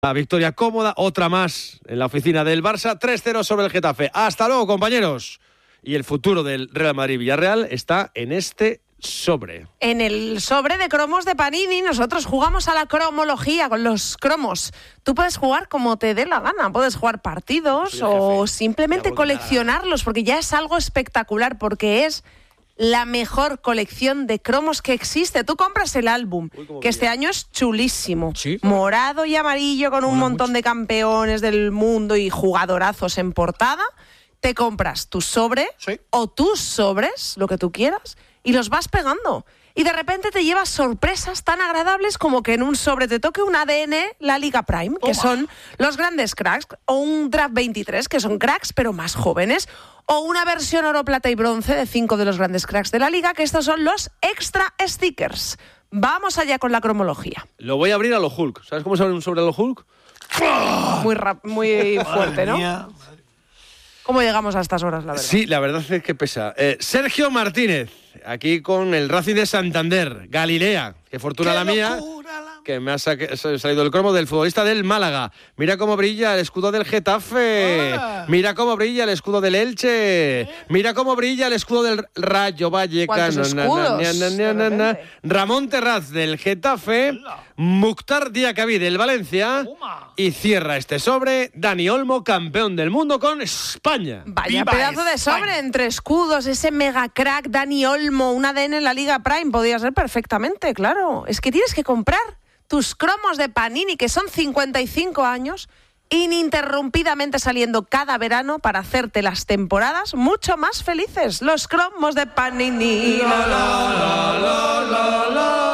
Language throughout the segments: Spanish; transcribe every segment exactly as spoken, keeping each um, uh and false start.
La victoria cómoda, otra más en la oficina del Barça, tres cero sobre el Getafe. Hasta luego, compañeros. Y el futuro del Real Madrid-Villarreal está en este sobre. En el sobre de cromos de Panini nosotros jugamos a la cromología con los cromos. Tú puedes jugar como te dé la gana, puedes jugar partidos o simplemente coleccionarlos, porque ya es algo espectacular, porque es la mejor colección de cromos que existe. Tú compras el álbum, Uy, que este año es chulísimo. ¿Sí? Morado y amarillo con un Mola montón mucho. de campeones del mundo y jugadorazos en portada. Te compras tu sobre ¿Sí? o tus sobres, lo que tú quieras, y los vas pegando. Y de repente te llevas sorpresas tan agradables como que en un sobre te toque un A D N, la Liga Prime, que Toma. son los grandes cracks, o un Draft veintitrés, que son cracks pero más jóvenes, o una versión oro, plata y bronce de cinco de los grandes cracks de la Liga, que estos son los extra stickers. Vamos allá con la cromología. Lo voy a abrir a lo Hulk. ¿Sabes cómo se abre un sobre a lo Hulk? Muy, rap- muy fuerte, ¿no? ¿Cómo llegamos a estas horas, la verdad? Sí, la verdad es que pesa. Eh, Sergio Martínez, aquí con el Racing de Santander. Galilea, qué fortuna qué la mía, la... que me ha sa- salido el cromo del futbolista del Málaga. Mira cómo brilla el escudo del Getafe. Hola. Mira cómo brilla el escudo del Elche. ¿Eh? Mira cómo brilla el escudo del Rayo Vallecano. ¿Cuántos na, na, na, na, na, na. Ramón Terraz del Getafe. Hola. Mukhtar Diakabi del Valencia. Uma. Y cierra este sobre Dani Olmo, campeón del mundo con España. Vaya ¡Viva pedazo España! De sobre entre escudos, ese mega crack Dani Olmo, un A D N en la Liga Prime, podría ser perfectamente, claro. Es que tienes que comprar tus cromos de Panini, que son cincuenta y cinco años, ininterrumpidamente saliendo cada verano para hacerte las temporadas mucho más felices. Los cromos de Panini. La, la, la, la, la, la.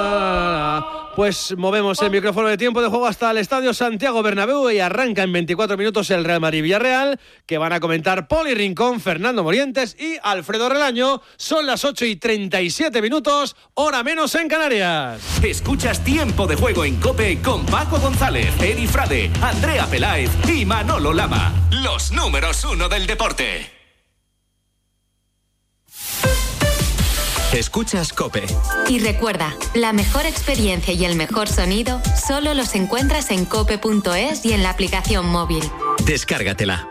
Pues movemos el micrófono de tiempo de juego hasta el Estadio Santiago Bernabéu y arranca en veinticuatro minutos el Real Madrid-Villarreal, que van a comentar Poli Rincón, Fernando Morientes y Alfredo Relaño. Son las ocho y treinta y siete minutos, hora menos en Canarias. Escuchas Tiempo de Juego en COPE con Paco González, Eri Frade, Andrea Peláez y Manolo Lama. Los números uno del deporte. Escuchas COPE. Y recuerda, la mejor experiencia y el mejor sonido solo los encuentras en cope punto es y en la aplicación móvil. Descárgatela.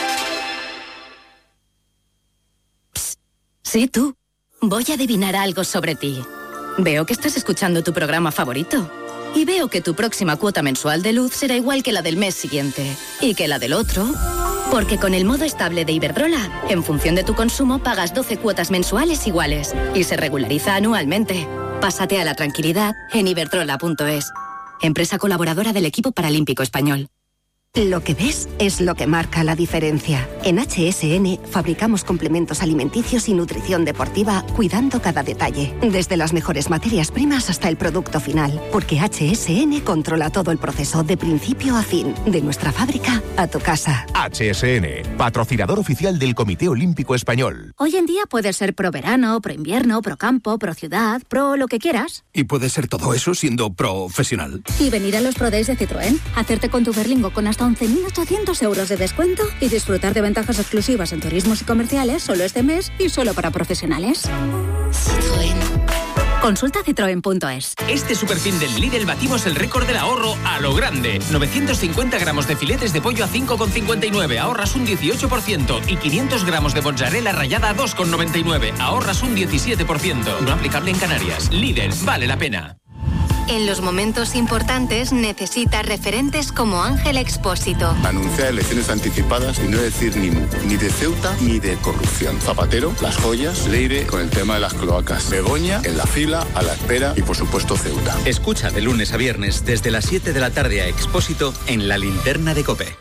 Psst. Sí, tú. Voy a adivinar algo sobre ti. Veo que estás escuchando tu programa favorito. Y veo que tu próxima cuota mensual de luz será igual que la del mes siguiente. Y que la del otro. Porque con el modo estable de Iberdrola, en función de tu consumo, pagas doce cuotas mensuales iguales. Y se regulariza anualmente. Pásate a la tranquilidad en iberdrola punto es. Empresa colaboradora del equipo paralímpico español. Lo que ves es lo que marca la diferencia. En H S N fabricamos complementos alimenticios y nutrición deportiva, cuidando cada detalle, desde las mejores materias primas hasta el producto final, porque H S N controla todo el proceso de principio a fin, de nuestra fábrica a tu casa. H S N, patrocinador oficial del Comité Olímpico Español. Hoy en día puedes ser pro verano, pro invierno, pro campo, pro ciudad, pro lo que quieras. Y puedes ser todo eso siendo profesional. Y venir a los Pro Days de Citroën, hacerte con tu Berlingo con hasta once mil ochocientos euros de descuento y disfrutar de ventajas exclusivas en turismos y comerciales solo este mes y solo para profesionales. Citroën. Consulta citroen punto es. Este superfin del Lidl batimos el récord del ahorro a lo grande. novecientos cincuenta gramos de filetes de pollo a cinco con cincuenta y nueve, ahorras un dieciocho por ciento. Y quinientos gramos de mozzarella rallada a dos con noventa y nueve, ahorras un diecisiete por ciento. No aplicable en Canarias. Lidl, vale la pena. En los momentos importantes necesitas referentes como Ángel Expósito. Anunciar elecciones anticipadas y no decir ni mu, ni de Ceuta ni de corrupción. Zapatero, las joyas, Leire con el tema de las cloacas. Begoña en la fila, a la espera y por supuesto Ceuta. Escucha de lunes a viernes desde las siete de la tarde a Expósito en la linterna de COPE.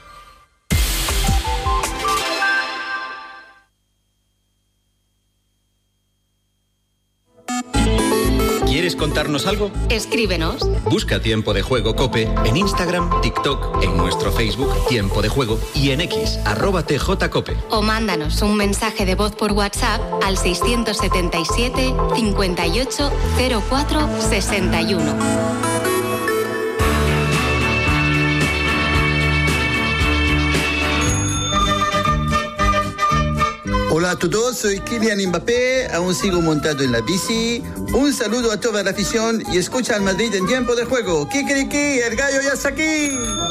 ¿Quieres contarnos algo? Escríbenos. Busca Tiempo de Juego COPE en Instagram, TikTok, en nuestro Facebook Tiempo de Juego y en X, arroba tjcope. O mándanos un mensaje de voz por WhatsApp al seiscientos setenta y siete, cincuenta y ocho, cero cuatro, sesenta y uno. Hola a todos, soy Kylian Mbappé, aún sigo montado en la bici. Un saludo a toda la afición y escucha al Madrid en Tiempo de Juego. Kikiriki, el gallo ya está aquí.